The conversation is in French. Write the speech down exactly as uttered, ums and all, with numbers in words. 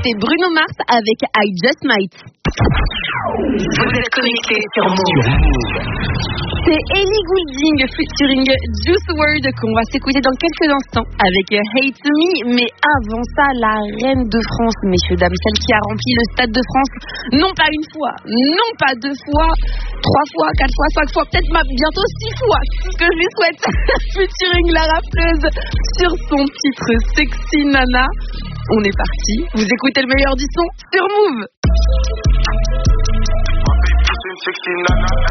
C'était Bruno Mars avec I Just Might. Vous êtes connectés sur Move. C'est Ellie Goulding featuring Juice world qu'on va s'écouter dans quelques instants avec Hate Me. Mais avant ça, la reine de France, messieurs, dames, celle qui a rempli le Stade de France, non pas une fois, non pas deux fois, trois fois, quatre fois, cinq fois, peut-être bientôt six fois, c'est ce que je lui souhaite. Featuring la rappeuse sur son titre Sexy Nana. On est parti, vous écoutez le meilleur du son sur Move. Sexy Nana,